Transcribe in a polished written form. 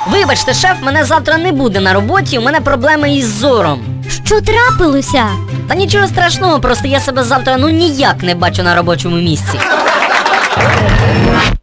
Вибачте, шеф, мене завтра не буде на роботі, у мене проблеми із зором. Що трапилося? Та нічого страшного, просто я себе завтра ніяк не бачу на робочому місці.